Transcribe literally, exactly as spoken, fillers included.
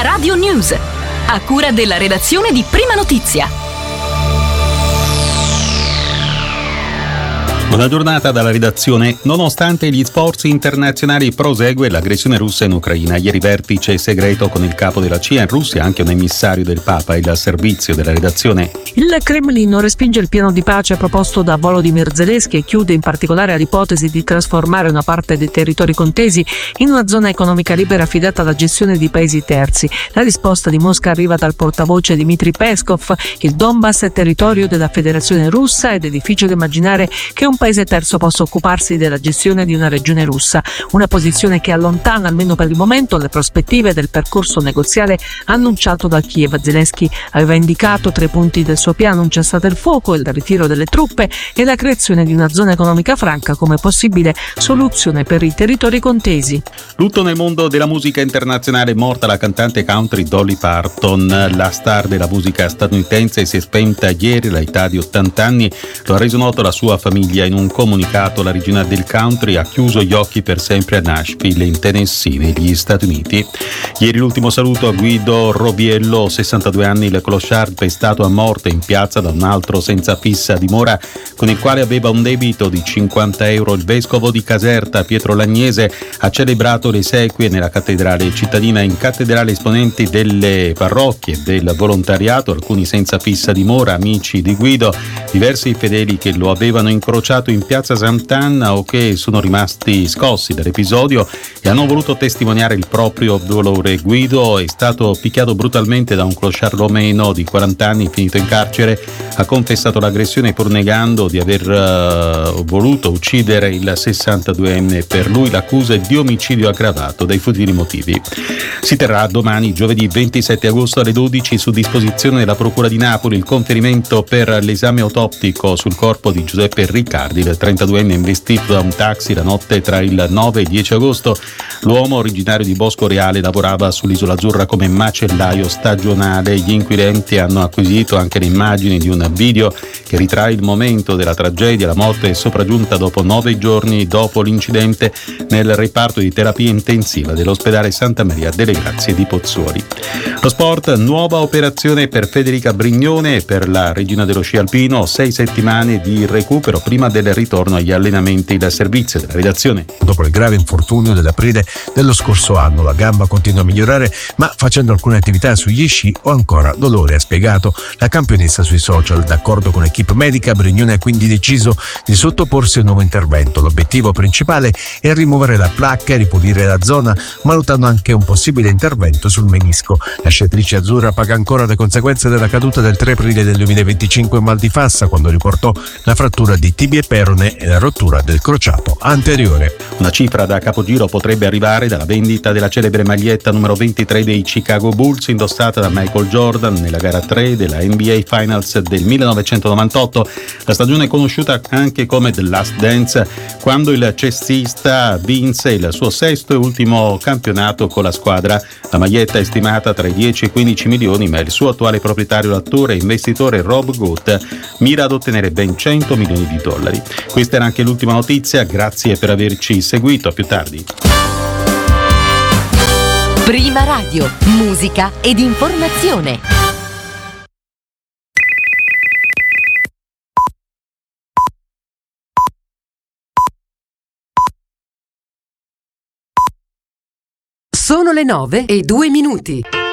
Radio News, a cura della redazione di Prima Notizia. Buona giornata dalla redazione. Nonostante gli sforzi internazionali, prosegue l'aggressione russa in Ucraina. Ieri vertice segreto con il capo della C I A in Russia, anche un emissario del Papa, il servizio della redazione. Il Cremlino respinge il piano di pace proposto da Volodymyr Zelensky e chiude in particolare all'ipotesi di trasformare una parte dei territori contesi in una zona economica libera affidata alla gestione di paesi terzi. La risposta di Mosca arriva dal portavoce Dmitry Peskov. Il Donbass è territorio della Federazione Russa ed è difficile immaginare che un paese terzo possa occuparsi della gestione di una regione russa, una posizione che allontana almeno per il momento le prospettive del percorso negoziale annunciato da Kiev. Zelensky aveva indicato tre punti del suo piano: un cessate il fuoco, il ritiro delle truppe e la creazione di una zona economica franca come possibile soluzione per i territori contesi. Lutto nel mondo della musica internazionale, morta la cantante country Dolly Parton. La star della musica statunitense si è spenta ieri all'età di ottanta anni, lo ha reso noto la sua famiglia. In un comunicato la regina del country ha chiuso gli occhi per sempre a Nashville, in Tennessee, negli Stati Uniti. Ieri l'ultimo saluto a Guido Robiello, sessantadue anni, il clochard pestato a morte in piazza da un altro senza fissa dimora con il quale aveva un debito di cinquanta euro. Il vescovo di Caserta, Pietro Lagnese, ha celebrato le esequie nella cattedrale cittadina. In cattedrale esponenti delle parrocchie, del volontariato, alcuni senza fissa dimora, amici di Guido, diversi fedeli che lo avevano incrociato in piazza Sant'Anna o che sono rimasti scossi dall'episodio e hanno voluto testimoniare il proprio dolore. Guido è stato picchiato brutalmente da un clochard romeno di quaranta anni, finito in carcere. Ha confessato l'aggressione pur negando di aver uh, voluto uccidere il sessantaduenne. Per lui l'accusa è di omicidio aggravato dai futili motivi. Si terrà domani, giovedì ventisette agosto alle dodici, su disposizione della Procura di Napoli, il conferimento per l'esame autoptico sul corpo di Giuseppe Riccardi, il trentaduenne investito da un taxi la notte tra il nove e il dieci agosto. L'uomo, originario di Bosco Reale, lavorava sull'Isola Azzurra come macellaio stagionale. Gli inquirenti hanno acquisito anche le immagini di un video che ritrae il momento della tragedia. La morte è sopraggiunta dopo nove giorni dopo l'incidente nel reparto di terapia intensiva dell'ospedale Santa Maria delle Grazie di Pozzuoli. Lo sport, nuova operazione per Federica Brignone e per la regina dello sci alpino, sei settimane di recupero prima del ritorno agli allenamenti. Il servizio della redazione. Dopo il grave infortunio dell'aprile dello scorso anno, la gamba continua a migliorare, ma facendo alcune attività sugli sci ho ancora dolore, ha spiegato la campionessa sui social. D'accordo con l'equipe medica, Brignone ha quindi deciso di sottoporsi a un nuovo intervento. L'obiettivo principale è rimuovere la placca e ripulire la zona, valutando anche un possibile intervento sul menisco. La sciatrice azzurra paga ancora le conseguenze della caduta del tre aprile del duemilaventicinque in Val di Fassa, quando riportò la frattura di tibia e perone e la rottura del crociato anteriore. Una cifra da capogiro potrebbe arrivare dalla vendita della celebre maglietta numero ventitré dei Chicago Bulls, indossata da Michael Jordan nella gara tre della N B A Finals del millenovecentonovantotto, la stagione conosciuta anche come The Last Dance, quando il cestista vinse il suo sesto e ultimo campionato con la squadra. La maglietta è stimata tra i dieci e i quindici milioni, ma il suo attuale proprietario, l'attore e investitore Rob Goot, mira ad ottenere ben cento milioni di dollari. Questa era anche l'ultima notizia, grazie per averci seguito, a più tardi. Prima Radio, musica ed informazione. Sono le nove e due minuti.